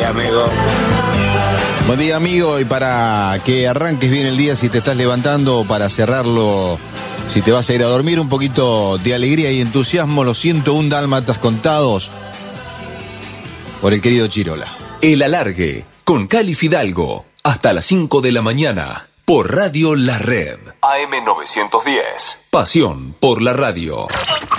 día, amigo. Buen día, amigo, y para que arranques bien el día, si te estás levantando, para cerrarlo, si te vas a ir a dormir, un poquito de alegría y entusiasmo, los 101 dálmatas contados por el querido Chirola. El Alargue, con Cali Fidalgo, hasta las 5 de la mañana, por Radio La Red. AM910, pasión por la radio.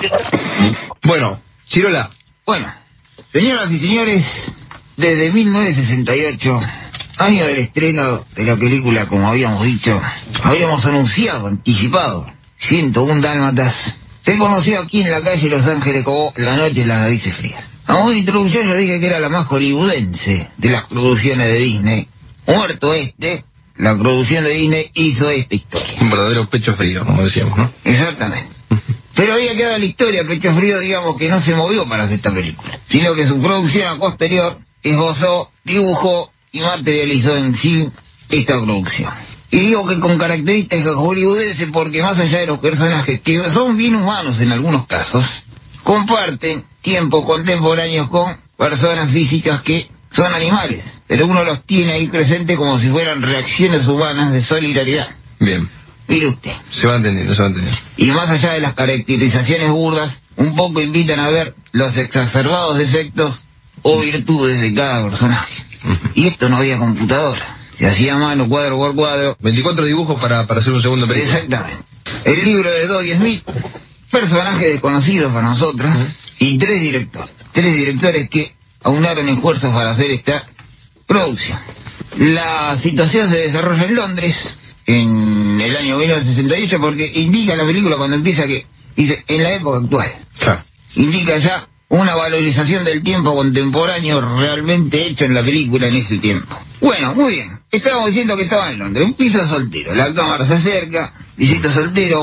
Bueno, Chirola. Bueno, señoras y señores, desde 1968, año del estreno de la película, como habíamos dicho, habíamos anunciado, anticipado, 101 dálmatas, se conoció aquí en la calle Los Ángeles como La Noche de las Narices Frías. A modo de introducción yo dije que era la más hollywoodense de las producciones de Disney. Muerto la producción de Disney hizo esta historia. Un verdadero pecho frío, como decíamos, ¿no? Exactamente. Pero había quedado la historia, Pecho Frío, digamos que no se movió para hacer esta película, sino que su producción a posterior esbozó, dibujó y materializó en sí esta producción. Y digo que con características hollywoodenses porque más allá de los personajes que son bien humanos en algunos casos, comparten tiempos contemporáneos con personas físicas que son animales, pero uno los tiene ahí presente como si fueran reacciones humanas de solidaridad. Bien. Mire usted. Se va entendiendo, se va entendiendo. Y más allá de las caracterizaciones burdas, un poco invitan a ver los exacerbados defectos o virtudes de cada personaje. Y esto no había computadora. Se hacía a mano, cuadro por cuadro. 24 dibujos para hacer un segundo película. Exactamente. El libro de Dodie Smith, personajes desconocidos para nosotros, y 3 directores. 3 directores que aunaron esfuerzos para hacer esta producción. La situación se desarrolla en Londres, en el año 1968, porque indica la película cuando empieza que dice en la época actual. Claro. Indica ya una valorización del tiempo contemporáneo realmente hecho en la película en ese tiempo. Bueno, muy bien. Estábamos diciendo que estaba en Londres, un piso soltero. La cámara se acerca, visita soltero.